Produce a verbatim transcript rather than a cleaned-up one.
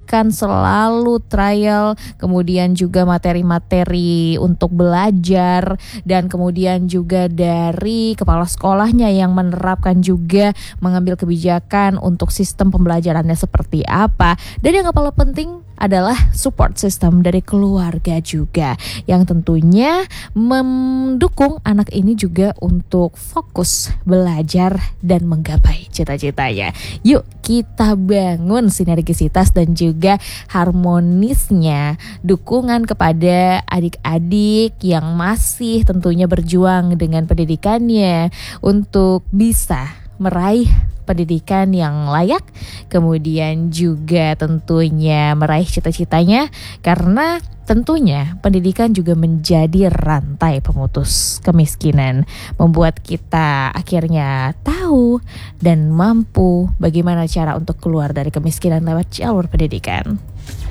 pendidikan selalu trial, kemudian juga materi-materi untuk belajar, dan kemudian juga dari kepala sekolahnya yang menerapkan juga mengambil kebijakan untuk sistem pembelajarannya seperti apa. Dan yang paling penting adalah support system dari keluarga juga yang tentunya mendukung anak ini juga untuk fokus belajar dan menggapai cita-citanya. Yuk kita bangun sinergisitas dan juga harmonisnya dukungan kepada adik-adik yang masih tentunya berjuang dengan pendidikannya untuk bisa meraih pendidikan yang layak, kemudian juga tentunya meraih cita-citanya, karena tentunya pendidikan juga menjadi rantai pemutus kemiskinan, membuat kita akhirnya tahu dan mampu bagaimana cara untuk keluar dari kemiskinan lewat jalur pendidikan.